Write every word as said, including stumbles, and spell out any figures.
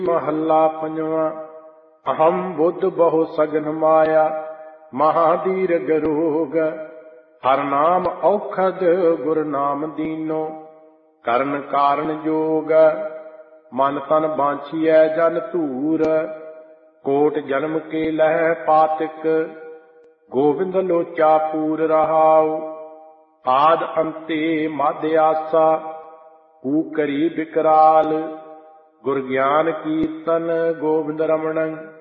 ਮਹੱਲਾ ਪੰਜਵਾਂ। ਅਹੰ ਬੁੱਧ ਬਹੁ ਸਗਨ ਮਾਇਆ, ਮਹਾਦੀਰਘ ਰੋਗ। ਹਰਿ ਨਾਮ ਔਖਦ ਗੁਰ ਨਾਮ ਦੀਨੋ, ਕਰਨ ਕਾਰਨ ਜੋਗ। ਮਨ ਤਨ ਬਾਂਛੀਐ ਜਨ ਧੂਰ, ਕੋਟ ਜਨਮ ਕੇ ਲਹਿ ਪਾਤਿਕ। ਗੋਬਿੰਦ ਲੋਚਾ ਪੂਰ ਰਹਾਉ, ਆਦਿ ਅੰਤੇ ਮਧਿ ਆਸਾ। ਕੂ ਕਰੀ ਬਿਕਰਾਲ, ਗੁਰ ਗਿਆਨ ਕੀਰਤਨ ਗੋਬਿੰਦ ਰਮਣੰ।